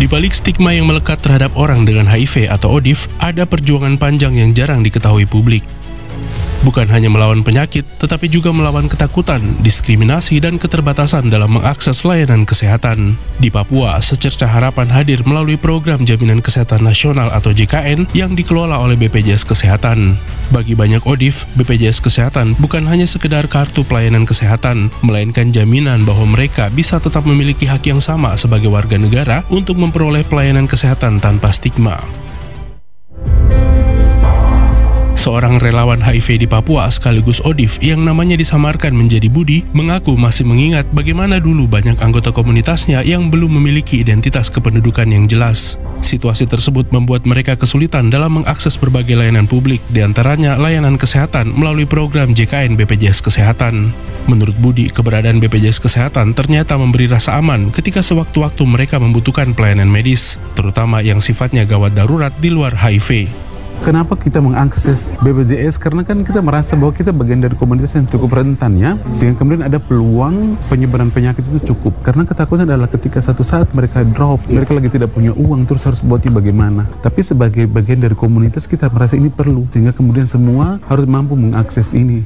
Di balik stigma yang melekat terhadap orang dengan HIV atau ODIF, ada perjuangan panjang yang jarang diketahui publik. Bukan hanya melawan penyakit, tetapi juga melawan ketakutan, diskriminasi, dan keterbatasan dalam mengakses layanan kesehatan. Di Papua, Secercah Harapan hadir melalui program Jaminan Kesehatan Nasional atau JKN yang dikelola oleh BPJS Kesehatan. Bagi banyak ODIF, BPJS Kesehatan bukan hanya sekedar kartu pelayanan kesehatan, melainkan jaminan bahwa mereka bisa tetap memiliki hak yang sama sebagai warga negara untuk memperoleh pelayanan kesehatan tanpa stigma. Seorang relawan HIV di Papua sekaligus ODIF yang namanya disamarkan menjadi Budi mengaku masih mengingat bagaimana dulu banyak anggota komunitasnya yang belum memiliki identitas kependudukan yang jelas. Situasi tersebut membuat mereka kesulitan dalam mengakses berbagai layanan publik, diantaranya layanan kesehatan melalui program JKN BPJS Kesehatan. Menurut Budi, keberadaan BPJS Kesehatan ternyata memberi rasa aman ketika sewaktu-waktu mereka membutuhkan pelayanan medis, terutama yang sifatnya gawat darurat di luar HIV. Kenapa kita mengakses BPJS? Karena kan kita merasa bahwa kita bagian dari komunitas yang cukup rentan ya, sehingga kemudian ada peluang penyebaran penyakit itu cukup. Karena ketakutan adalah ketika satu saat mereka drop, mereka lagi tidak punya uang, terus harus buatnya bagaimana. Tapi sebagai bagian dari komunitas kita merasa ini perlu, sehingga kemudian semua harus mampu mengakses ini.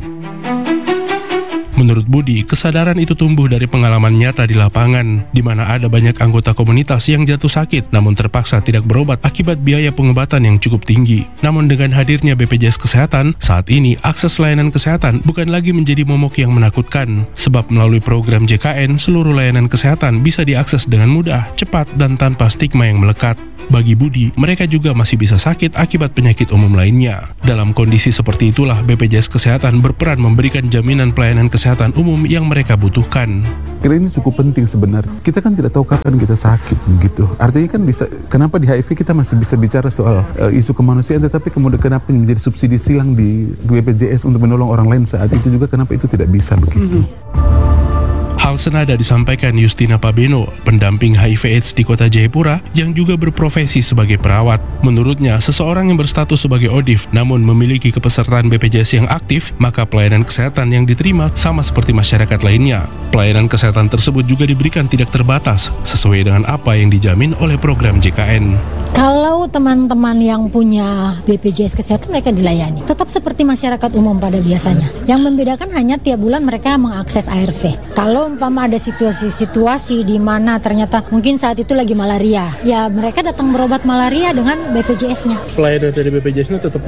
Menurut Budi, kesadaran itu tumbuh dari pengalaman nyata di lapangan, di mana ada banyak anggota komunitas yang jatuh sakit namun terpaksa tidak berobat akibat biaya pengobatan yang cukup tinggi. Namun dengan hadirnya BPJS Kesehatan, saat ini akses layanan kesehatan bukan lagi menjadi momok yang menakutkan, sebab melalui program JKN, seluruh layanan kesehatan bisa diakses dengan mudah, cepat, dan tanpa stigma yang melekat. Bagi Budi, mereka juga masih bisa sakit akibat penyakit umum lainnya. Dalam kondisi seperti itulah BPJS Kesehatan berperan memberikan jaminan pelayanan kesehatan umum yang mereka butuhkan. Kira ini cukup penting sebenarnya. Kita kan tidak tahu kapan kita sakit begitu. Artinya kan bisa, kenapa di HIV kita masih bisa bicara soal isu kemanusiaan, tetapi kemudian kenapa menjadi subsidi silang di BPJS untuk menolong orang lain saat itu juga, kenapa itu tidak bisa begitu. Hal senada disampaikan Justina Pabeno, pendamping HIV/AIDS di Kota Jayapura yang juga berprofesi sebagai perawat. Menurutnya, seseorang yang berstatus sebagai ODIF namun memiliki kepesertaan BPJS yang aktif, maka pelayanan kesehatan yang diterima sama seperti masyarakat lainnya. Pelayanan kesehatan tersebut juga diberikan tidak terbatas, sesuai dengan apa yang dijamin oleh program JKN. Kalau teman-teman yang punya BPJS Kesehatan, mereka dilayani tetap seperti masyarakat umum pada biasanya. Yang membedakan hanya tiap bulan mereka mengakses ARV. Kalau umpama ada situasi-situasi di mana ternyata mungkin saat itu lagi malaria, ya mereka datang berobat malaria dengan BPJS-nya. Pelayanan dari BPJS-nya tetap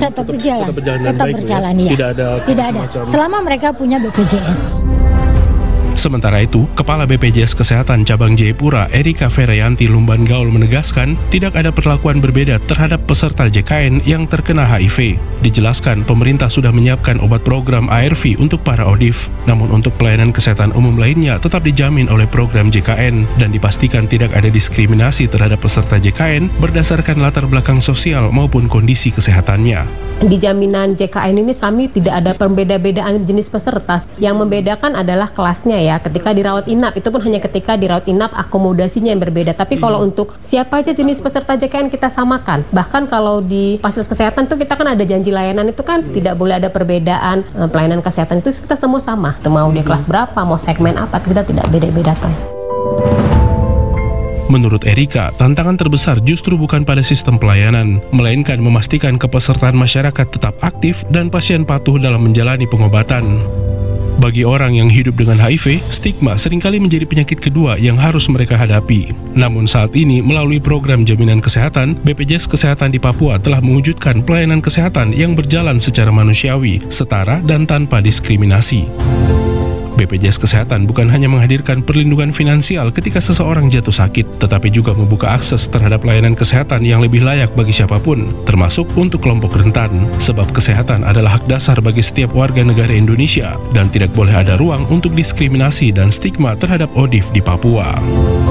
berjalan, ya. Tidak ada. Selama mereka punya BPJS. Sementara itu, Kepala BPJS Kesehatan Cabang Jayapura, Erika Ferayanti Lumban Gaul menegaskan tidak ada perlakuan berbeda terhadap peserta JKN yang terkena HIV. Dijelaskan, pemerintah sudah menyiapkan obat program ARV untuk para ODIF. Namun untuk pelayanan kesehatan umum lainnya tetap dijamin oleh program JKN dan dipastikan tidak ada diskriminasi terhadap peserta JKN berdasarkan latar belakang sosial maupun kondisi kesehatannya. Di jaminan JKN ini kami tidak ada perbeda-bedaan jenis peserta. Yang membedakan adalah kelasnya ya. Ketika dirawat inap, itu pun hanya ketika dirawat inap akomodasinya yang berbeda. Tapi kalau untuk siapa aja jenis peserta JKN kita samakan. Bahkan kalau di fasilitas kesehatan tuh kita kan ada janji layanan itu kan tidak boleh ada perbedaan. Pelayanan kesehatan itu kita semua sama. Mau di kelas berapa, mau segmen apa, kita tidak beda-bedakan. Menurut Erika, tantangan terbesar justru bukan pada sistem pelayanan, melainkan memastikan kepesertaan masyarakat tetap aktif dan pasien patuh dalam menjalani pengobatan. Bagi orang yang hidup dengan HIV, stigma seringkali menjadi penyakit kedua yang harus mereka hadapi. Namun saat ini, melalui program jaminan kesehatan, BPJS Kesehatan di Papua telah mewujudkan pelayanan kesehatan yang berjalan secara manusiawi, setara, dan tanpa diskriminasi. BPJS Kesehatan bukan hanya menghadirkan perlindungan finansial ketika seseorang jatuh sakit, tetapi juga membuka akses terhadap layanan kesehatan yang lebih layak bagi siapapun, termasuk untuk kelompok rentan. Sebab kesehatan adalah hak dasar bagi setiap warga negara Indonesia, dan tidak boleh ada ruang untuk diskriminasi dan stigma terhadap ODIF di Papua.